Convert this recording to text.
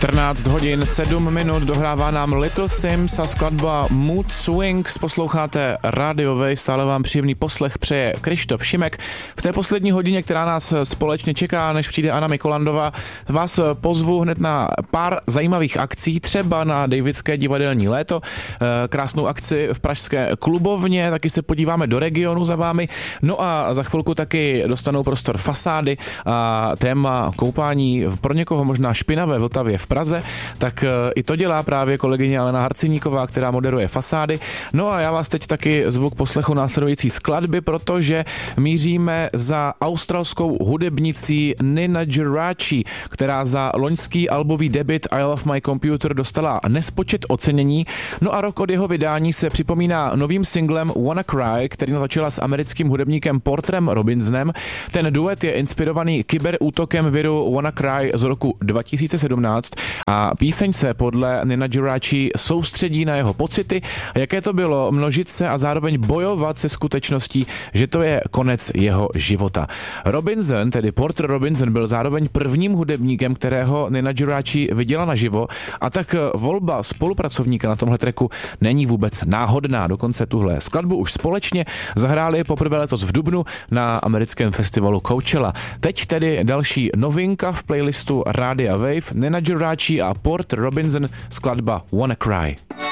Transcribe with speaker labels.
Speaker 1: 14 hodin 7 minut dohrává nám Little Sims a skladba Mood Swings. Posloucháte Radio Wave, stále vám příjemný poslech přeje Krištof Šimek. V té poslední hodině, která nás společně čeká, než přijde Anna Mikolandová, vás pozvu hned na pár zajímavých akcí, třeba na Davidské divadelní léto, krásnou akci v pražské klubovně, taky se podíváme do regionu za vámi, no a za chvilku taky dostanou prostor fasády a téma koupání pro někoho možná špinavé Vltavě v Praze, tak i to dělá právě kolegyně Alena Harciníková, která moderuje fasády. No a já vás teď taky zvu k poslechu následující skladby, protože míříme za australskou hudebnicí Nina Geraci, která za loňský albový debut I Love My Computer dostala nespočet ocenění. No a rok od jeho vydání se připomíná novým singlem Wanna Cry, který natočila s americkým hudebníkem Porterem Robinsonem. Ten duet je inspirovaný kyberútokem viru Wanna Cry z roku 2017 a píseň se podle Nina Geraci soustředí na jeho pocity, jaké to bylo množit se a zároveň bojovat se skutečností, že to je konec jeho života. Robinson, tedy Porter Robinson, byl zároveň prvním hudebníkem, kterého Nina Geraci viděla naživo, a tak volba spolupracovníka na tomhle tracku není vůbec náhodná. Dokonce tuhle skladbu už společně zahráli poprvé letos v dubnu na americkém festivalu Coachella. Teď tedy další novinka v playlistu Rádia Wave, Nina Geraci a Porter Robinson, skladba Wanna Cry.